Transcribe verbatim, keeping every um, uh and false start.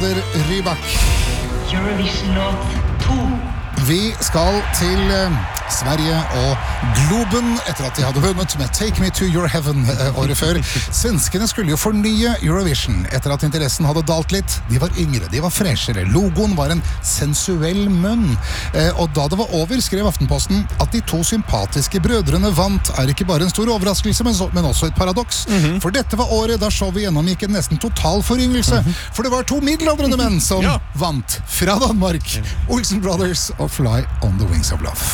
Alexander Rybak. Eurovision låt to. Vi skal til eh, Sverige og Globen etter at de hadde vunnet med Take Me to Your Heaven eh, året før. Svenskene skulle jo fornye Eurovision etter at interessen hadde dalt litt. De var yngre, de var freshere. Logoen var en sensuell munn. Eh, og da det var over, skrev Aftenposten at de to sympatiske brødrene vant er ikke bare en stor overraskelse, men, så, men også et paradoks. Mm-hmm. For dette var året da showet gjennomgikk en nesten total foryngelse. Mm-hmm. For det var to middelaldrende menn som ja. vant fra Danmark. Olsen Brothers og Fly on the Wings of Love.